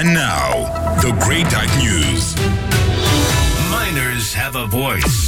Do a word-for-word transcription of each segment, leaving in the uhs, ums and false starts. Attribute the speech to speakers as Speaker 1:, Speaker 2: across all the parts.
Speaker 1: And now, the Great Dyke News.
Speaker 2: Miners have a voice.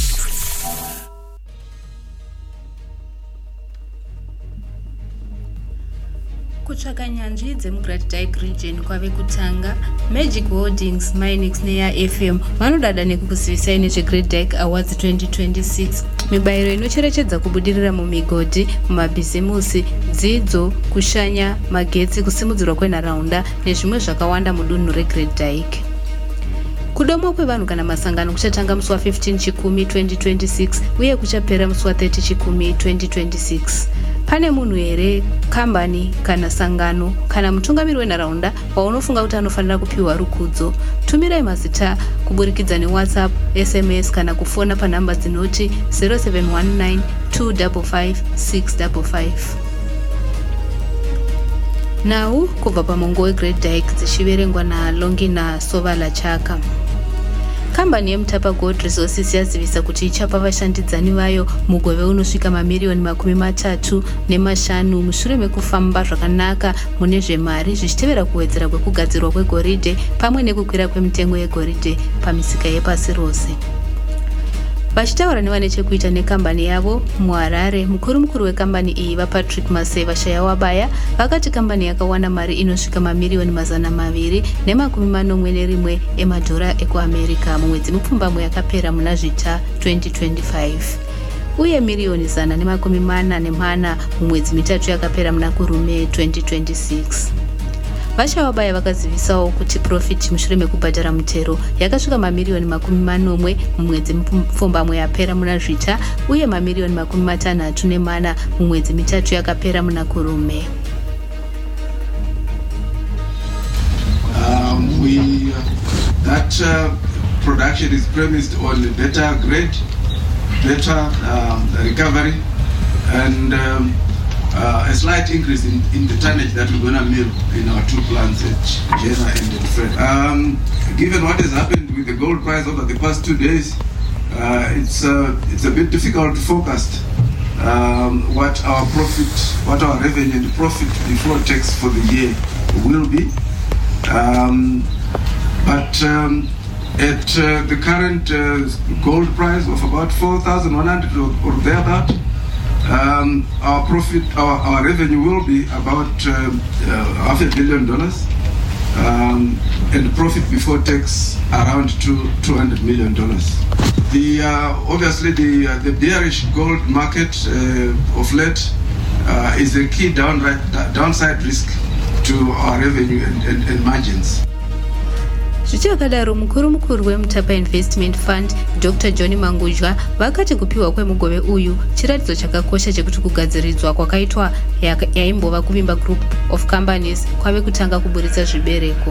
Speaker 3: Kutsvaka nyanzvi dzemuGreat Dyke region kwave kutanga. Magic Holdings, Minix neya F M vanodada nekukuzivisai nezveGreat Dyke Awards twenty twenty-six. Mibayiro inocherechedza kubudirira mumigodhi, mumabhizimusi, dzidzo, kushanya, magetsi, kusimudzirwa kwenharaunda nezvimwe zvakawanda mudunhu reGreat Dyke. Kudomwa kwevanhu kana masangano kuchatanga musi wa fifteen chikumi twenty twenty-six uye kuchapera musi wa thirty chikumi twenty twenty-six. Pane munhu here, kambani kana sangano kana mutungamiri wenharaunda waunofunga kuti anofanira kupiwa rukudzo? Tumirai mazita kuburikidza neWhatsApp, S M S kana kufona panhamba dzinoti zero seven one nine two five five six five five. Nhau kubva pamongo weGreat Dyke dzichiverengwa naLongina Sovala Chaka. Kambani yeMutapa Gold Resources yazivisa kuti ichapa vashandidzani vayo mugove unosvika mamiriyoni makumi matatu nemashanu mushure mekufamba zvakanaka mune zvemari zvichitevera kuwedzera kwekugadzirwa kwegoridhe pamwe nekukwira kwemitengo yegoridhe pamisika yepasi rose. Vachitaura nevane chekuita nekambani yavo muHarare, mukuru mukuru wekambani iyi vaPatrick Maseva Shayawabaya vakati kambani yakawana mari inosvika mamiriyoni mazana maviri nemakumi manomwe nerimwe emadhora ekuAmerica mumwedzi mupfumbamwe yakapera muna zvita twenty twenty-five uye miriyoni zana nemakumi mana nemana mumwedzi mitatu yakapera muna kurume twenty twenty-six. Vashawabaya vakazivisawo kuti profit mushure mekubhadhara mutero yakasvika mamiriyoni makumi manomwe mumwedzi mupfumbamwe yapera muna zvita uye mamiriyoni makumi matanhatu nemana mumwedzi mitatu yakapera muna kurume.
Speaker 4: Um, we, uh, that uh, production is premised on better grade, better um, recovery, and um, Uh, a slight increase in, in the tonnage that we're going to mill in our two plants at Jena and at Fred. Um, given what has happened with the gold price over the past two days, uh, it's, uh, it's a bit difficult to forecast um, what our profit, what our revenue and profit before tax for the year will be. Um, but um, at uh, the current uh, gold price of about four thousand one hundred or, or thereabout, Um, our profit, our, our revenue will be about um, uh, half a billion dollars, um, and profit before tax around two two hundred million dollars. The uh, obviously the uh, the bearish gold market uh, of late uh, is a key downright, downside risk to our revenue and, and, and margins.
Speaker 3: Zvichakadaro mukuru mukuru weMutapa Investment Fund Doctor John Mangudya vakati kupiwa kwemugove uyu chiratidzo chakakosha chekuti kugadziridzwa kwakaitwa yaimbova kuvimba Group of Companies kwave kutanga kuburitsa zvibereko.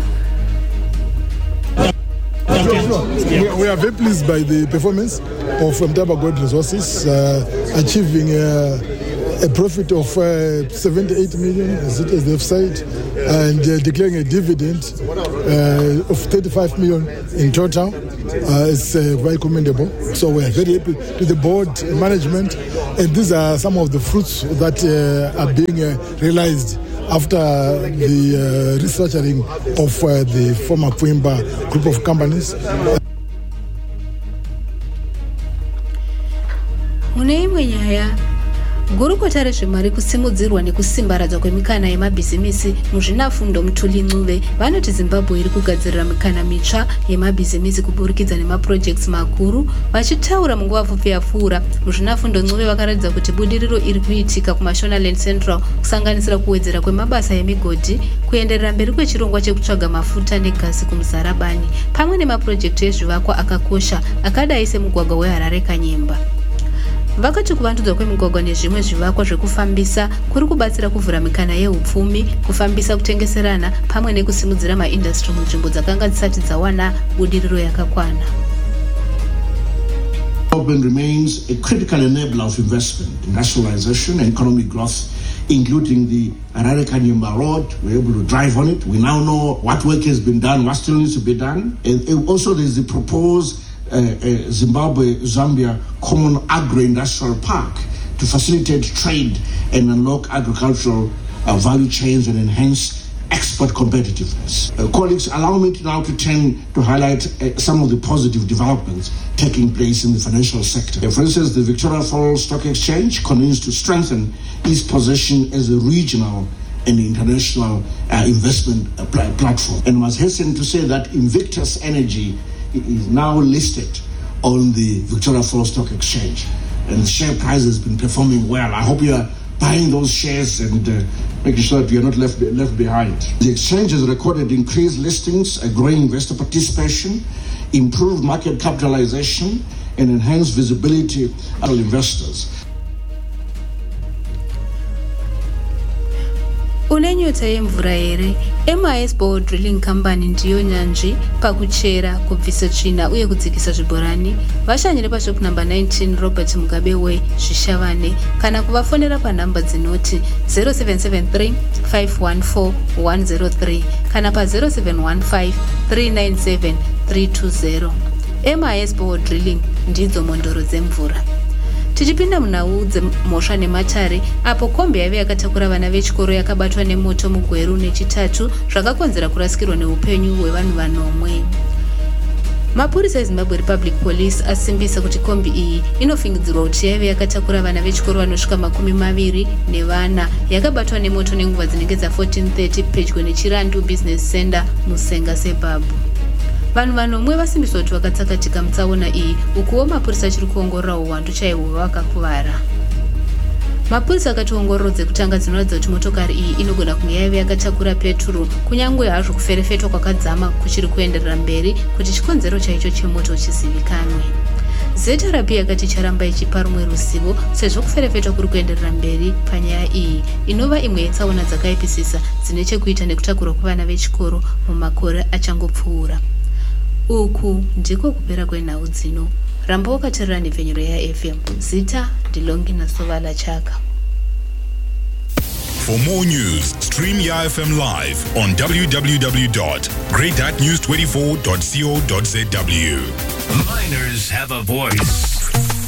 Speaker 5: We are very pleased by the performance of Mutapa Gold Resources uh, achieving uh, a profit of uh, seventy-eight million, as it as they've said, and uh, declaring a dividend uh, of thirty-five million in total. Uh, it's uh, very commendable. So we are very happy to the board and management, and these are some of the fruits that uh, are being uh, realized after the uh, restructuring of uh, the former Puimba group of companies.
Speaker 3: Mune imwe nyaya, gurukota rezvemari kusimudzirwa nekusimbaradzwa kwemikana yemabhizimisi muzvinafundo Mutuli Ncube vanoti Zimbabwe iri kugadzirira mikana mitsva yemabhizimisi kuburikidza nemaprojects makuru. Vachitaura munguva pfupi yapfuura, muzvinafundo Ncube vakaratidza kuti budiriro iri kuitika kuMashonaland Central kusanganisira kuwedzera kwemabasa emigodhi, kuenderera mberi kwechirongwa chekutsvaga mafuta negasi kuMuzarabani pamwe nemaprojekti ezvivakwa akakosha akadai semugwagwa weHarare Kanyemba. Vakati kuvandudzwa kwemigwagwa nezvimwe zvivakwa zvekufambisa kuri kubatsira kuvhura mikana yeupfumi, kufambisa kutengeserana pamwe nekusimudzira maindastri munzvimbo dzakanga dzisati dzawana budiriro yakakwana.
Speaker 6: Development remains a critical enabler of investment, industrialization and economic growth, including the Harare Kanyemba Road. We're able to drive on it. We now know what work has been done, what still needs to be done. And also there's the proposed Uh, uh, Zimbabwe-Zambia Common Agro-Industrial Park to facilitate trade and unlock agricultural uh, value chains and enhance export competitiveness. Uh, colleagues, allow me to now to turn to highlight uh, some of the positive developments taking place in the financial sector. Uh, for instance, the Victoria Falls Stock Exchange continues to strengthen its position as a regional and international uh, investment uh, pl- platform. And I must hasten to say that Invictus Energy is now listed on the Victoria Falls Stock Exchange, and the share price has been performing well. I hope you are buying those shares and uh, making sure that you are not left left behind. The exchange has recorded increased listings, a growing investor participation, improved market capitalization, and enhanced visibility of investors.
Speaker 3: Une nyota yemvura here? M I S Bore Drilling Company ndiyo nyanzvi pakuchera, kubvisa tsvina uye kudzikisa zvibhorani. Vashanyire pashop number nineteen Robert Mugabe Way, Zvishavane, kana kuvafonera panhamba dzinoti zero seven seven three five one four one zero three kana pa zero seven one five three nine seven three two zero. M I S Bore Drilling ndidzo mondoro dzemvura. Tichipinda munhau dzemhosva nematare, apo kombi yaive yakatakura vana vechikoro yakabatwa nemoto mugweru nechitatu zvakakonzera kurasikirwa neupenyu hwevanhu vanomwe. Mapurisa eZimbabwe Republic Police asimbisa kuti kombi iyi inofingidzirwa kuti yaive yakatakura vana vechikoro vanosvika makumi maviri nevana yakabatwa nemoto nenguva dzinenge dza fourteen thirty pedyo neChirandu Business Center muSenga Sebhabhu. Vanhu vanomwe vasimbiswa kuti vakatsakatika mutsaona iyi, ukuwo mapurisa achiri kuongorora uwandu chaihwo vakakuvara. Mapurisa akati ongororo dzekutanga dzinoratidza kuti motokari iyi inogona kunge yaive yakatakura peturu, kunyangwe hazvo kuferefetwa kwakadzama kuchiri kuenderera mberi kuti chikonzero chaicho chemoto chizivikanwe. ZRP yakati icharamba ichipa rumwe ruzivo sezvo kuferefetwa kuri kuenderera mberi panyaya iyi, inova imwe yetsaona dzakaipisisa dzine chekuita nekutakurwa kwevana vechikoro mumakore achangopfuura. Uku ndiko kupera kwenhau dzino. Ramba wakateerera nepfenyuro yaF M. Zita ndilongi nasovala chaka.
Speaker 1: For more news, stream YAF M live on w w w dot great news twenty-four dot co dot z w.
Speaker 2: Miners have a voice.